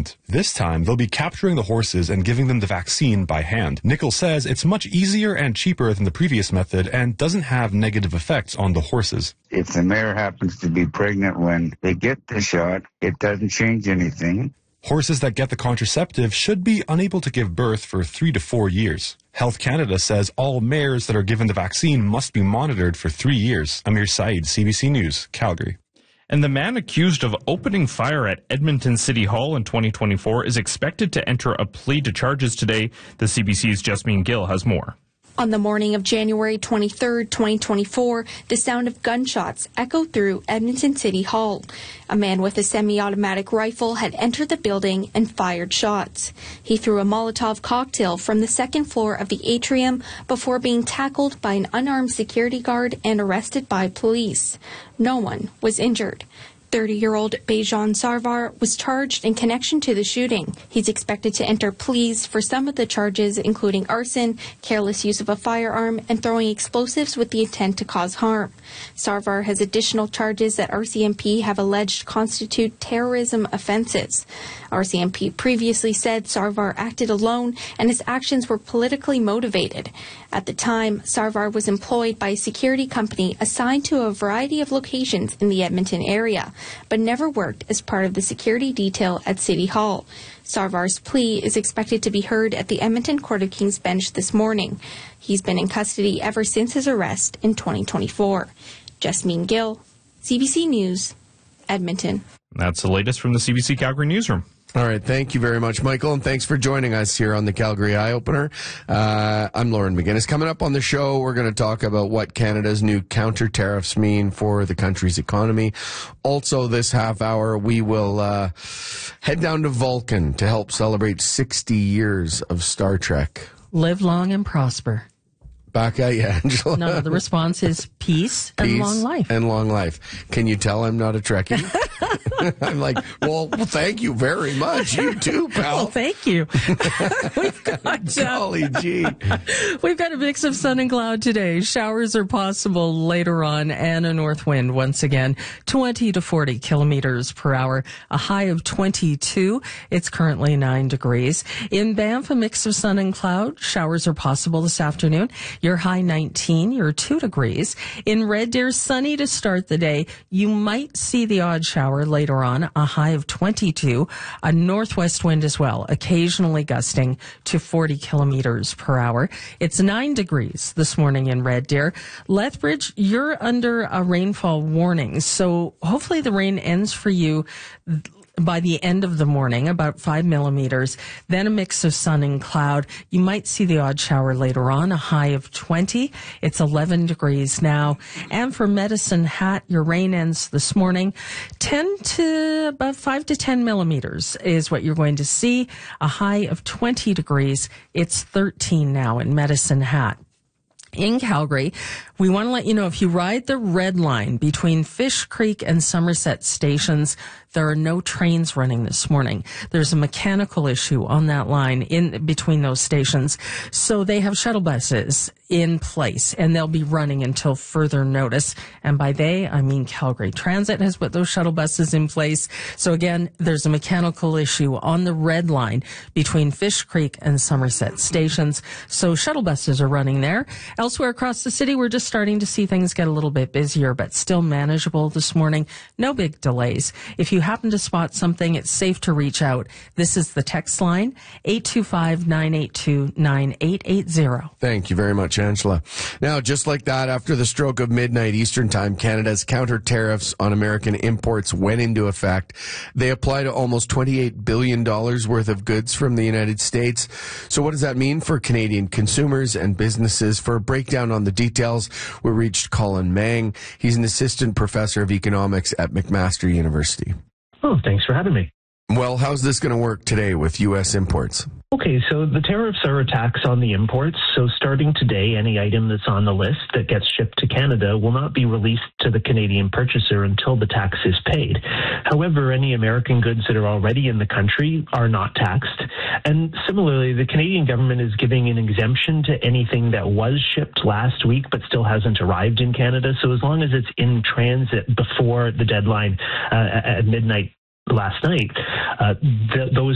treatment. This time, they'll be capturing the horses and giving them the vaccine by hand. Nichols says it's much easier and cheaper than the previous method and doesn't have negative effects on the horses. If the mare happens to be pregnant when they get the shot, it doesn't change anything. Horses that get the contraceptive should be unable to give birth for 3 to 4 years. Health Canada says all mares that are given the vaccine must be monitored for 3 years. Amir Saeed, CBC News, Calgary. And the man accused of opening fire at Edmonton City Hall in 2024 is expected to enter a plea to charges today. The CBC's Jasmine Gill has more. On the morning of January 23, 2024, the sound of gunshots echoed through Edmonton City Hall. A man with a semi-automatic rifle had entered the building and fired shots. He threw a Molotov cocktail from the second floor of the atrium before being tackled by an unarmed security guard and arrested by police. No one was injured. 30-year-old Bejan Sarvar was charged in connection to the shooting. He's expected to enter pleas for some of the charges, including arson, careless use of a firearm, and throwing explosives with the intent to cause harm. Sarvar has additional charges that RCMP have alleged constitute terrorism offenses. RCMP previously said Sarvar acted alone and his actions were politically motivated. At the time, Sarvar was employed by a security company assigned to a variety of locations in the Edmonton area, but never worked as part of the security detail at City Hall. Sarvar's plea is expected to be heard at the Edmonton Court of King's Bench this morning. He's been in custody ever since his arrest in 2024. Jasmine Gill, CBC News, Edmonton. That's the latest from the CBC Calgary newsroom. All right. Thank you very much, Michael, and thanks for joining us here on the Calgary Eye Opener. I'm Lauren McGinnis. Coming up on the show, we're going to talk about what Canada's new counter tariffs mean for the country's economy. Also, this half hour, we will head down to Vulcan to help celebrate 60 years of Star Trek. Live long and prosper. Back at you, Angela. No, the response is peace and long life. And long life. Can you tell I'm not a Trekkie? I'm like, well, thank you very much. You too, pal. Well, thank you. We've got, golly gee. We've got a mix of sun and cloud today. Showers are possible later on and a north wind once again, 20 to 40 kilometers per hour, a high of 22. It's currently 9 degrees. In Banff, a mix of sun and cloud. Showers are possible this afternoon. Your high 19, your 2 degrees. In Red Deer, sunny to start the day. You might see the odd shower later on, a high of 22. A northwest wind as well, occasionally gusting to 40 kilometers per hour. It's 9 degrees this morning in Red Deer. Lethbridge, you're under a rainfall warning, so hopefully the rain ends for you by the end of the morning, about 5 millimeters, then a mix of sun and cloud. You might see the odd shower later on, a high of 20. It's 11 degrees now. And for Medicine Hat, your rain ends this morning. 10 to about 5 to 10 millimeters is what you're going to see, a high of 20 degrees. It's 13 now in Medicine Hat. In Calgary, we want to let you know if you ride the red line between Fish Creek and Somerset stations, there are no trains running this morning. There's a mechanical issue on that line in between those stations. So they have shuttle buses in place and they'll be running until further notice. And by they, I mean Calgary Transit has put those shuttle buses in place. So again, there's a mechanical issue on the red line between Fish Creek and Somerset stations. So shuttle buses are running there. Elsewhere across the city, we're just starting to see things get a little bit busier, but still manageable this morning. No big delays. If you happen to spot something, it's safe to reach out. This is the text line, 825-982-9880. Thank you very much, Angela. Now, just like that, after the stroke of midnight Eastern Time, Canada's counter tariffs on American imports went into effect. They apply to almost $28 billion worth of goods from the United States. So what does that mean for Canadian consumers and businesses? For a breakdown on the details, we reached Colin Mang. He's an assistant professor of economics at McMaster University. Oh, thanks for having me. Well, how's this going to work today with U.S. imports? Okay, so the tariffs are a tax on the imports. So starting today, any item that's on the list that gets shipped to Canada will not be released to the Canadian purchaser until the tax is paid. However, any American goods that are already in the country are not taxed. And similarly, the Canadian government is giving an exemption to anything that was shipped last week but still hasn't arrived in Canada. So as long as it's in transit before the deadline at midnight last night, those